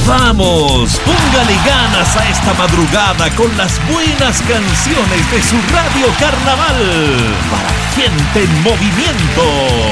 Vamos, póngale ganas a esta madrugada con las buenas canciones de su Radio Carnaval para gente en movimiento.